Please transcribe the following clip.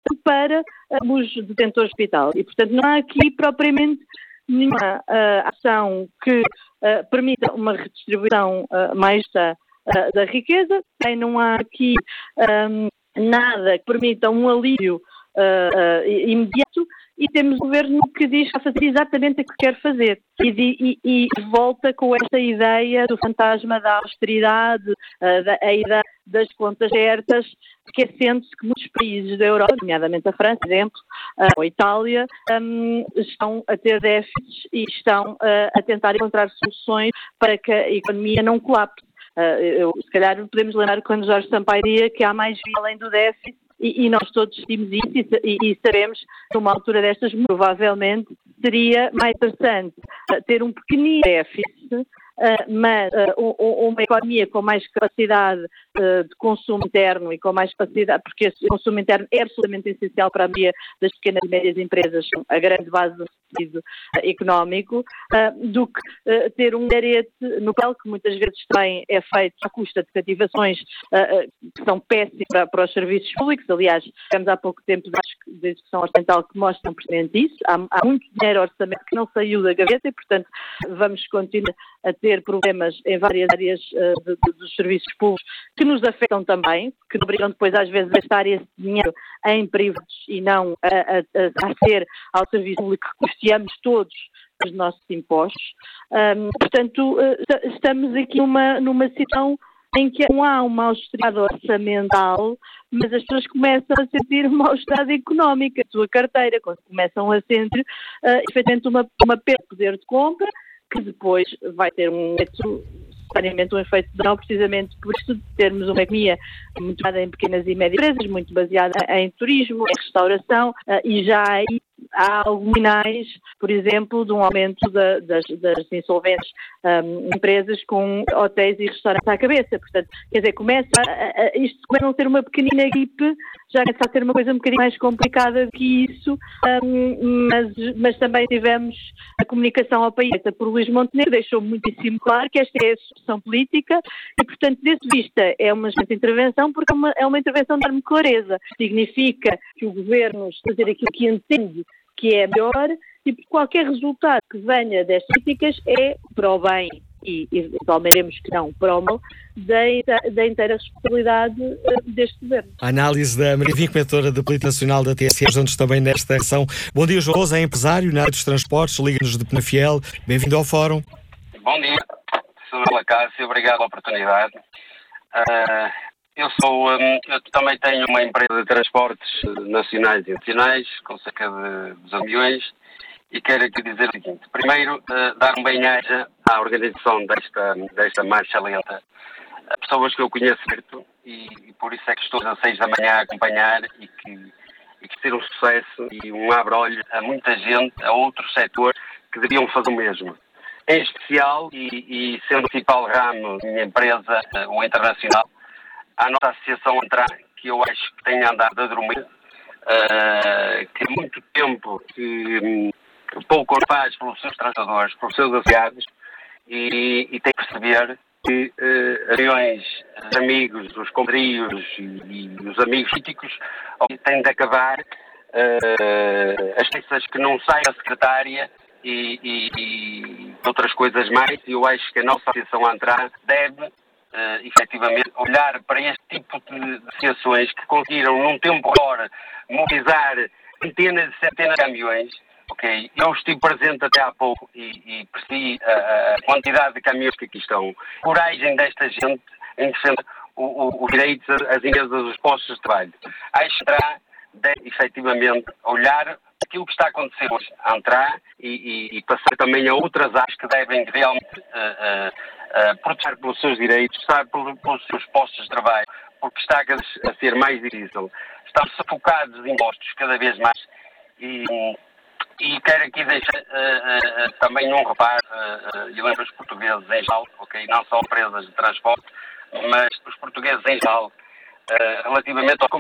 para os detentores de capital. E, portanto, não há aqui propriamente nenhuma ação que permita uma redistribuição mais da riqueza, nem não há aqui nada que permita um alívio imediato, e temos um governo que diz que vai fazer exatamente o que quer fazer e volta com esta ideia do fantasma da austeridade, a ideia das contas certas, esquecendo-se que muitos países da Europa, nomeadamente a França, por exemplo, ou a Itália, estão a ter déficits e estão a tentar encontrar soluções para que a economia não colapse. Se calhar podemos lembrar quando Jorge Sampaio dizia que há mais vida além do déficit, e nós todos sentimos isso e sabemos que numa altura destas provavelmente seria mais interessante ter um pequenino déficit, mas uma economia com mais capacidade de consumo interno e com mais capacidade, porque esse consumo interno é absolutamente essencial para a maioria das pequenas e médias empresas, a grande base do tecido económico, do que ter um arete no papel, que muitas vezes também é feito à custa de cativações que são péssimas para os serviços públicos. Aliás, tivemos há pouco tempo da discussão orçamental que mostram precisamente isso. Há muito dinheiro orçamento que não saiu da gaveta e, portanto, vamos continuar a ter problemas em várias áreas dos serviços públicos que nos afetam também, que obrigam depois às vezes a gastar esse dinheiro em privados e não a ser ao serviço público que custeamos todos os nossos impostos. Portanto, estamos aqui numa situação em que não há uma austeridade orçamental, mas as pessoas começam a sentir uma austeridade económica, a sua carteira, quando começam a sentir efetivamente uma perda de poder de compra, que depois vai ter necessariamente um efeito não, precisamente por isso de termos uma economia muito baseada em pequenas e médias empresas, muito baseada em turismo, em restauração, e já há alguns sinais, por exemplo, de um aumento das insolventes empresas com hotéis e restaurantes à cabeça. Portanto, quer dizer, isto começa a não ser uma pequenina gripe, já começa a ser uma coisa um bocadinho mais complicada do que isso, mas também tivemos a comunicação ao país por Luís Montenegro, deixou muitíssimo claro que esta é a solução política e, portanto, desse vista é uma excelente intervenção, porque é uma intervenção de dar-me clareza. Significa que o Governo está a fazer aquilo que entende que é melhor e qualquer resultado que venha destas políticas é para o bem e eventualmente veremos que não para o mal da inteira responsabilidade deste Governo. A análise da Maria Vinco, mentora de Política Nacional da TSE, juntos também nesta sessão. Bom dia, João Rosa, é empresário na área dos transportes, liga-nos de Penafiel. Bem-vindo ao Fórum. Bom dia, Sra. Cássio, obrigado pela oportunidade. Eu também tenho uma empresa de transportes nacionais e internacionais, com cerca de 2 milhões, e quero aqui dizer o seguinte. Primeiro, dar um bem-aja à organização desta marcha lenta. Pessoas que eu conheço muito, e por isso é que estou às 6 da manhã a acompanhar e que ser um sucesso e um abre-olho a muita gente, a outro setor que deviam fazer o mesmo. Em especial, e sendo o principal ramo da minha empresa, o internacional, a nossa associação ANTRA, que eu acho que tem andado a dormir, que há muito tempo que pouco faz pelos seus transportadores, pelos seus associados, e tem que perceber que reuniões, os amigos, os compadrios e os amigos políticos têm de acabar as peças que não saem da secretária e outras coisas mais. Eu acho que a nossa associação ANTRA deve efetivamente olhar para este tipo de associações que conseguiram num tempo recorde mobilizar centenas e centenas de caminhões. Ok, eu estive presente até há pouco e percebi a quantidade de caminhões que aqui estão. Coragem desta gente em defender os direitos, as empresas, os postos de trabalho. Acho que deve efetivamente olhar aquilo que está a acontecer hoje, a entrar e passar também a outras áreas que devem realmente proteger pelos seus direitos, pelos seus postos de trabalho, porque está a ser mais difícil. Estamos sufocados de impostos cada vez mais e quero aqui deixar também um reparo, e lembro os portugueses em geral, ok, não só empresas de transporte, mas os portugueses em geral, relativamente ao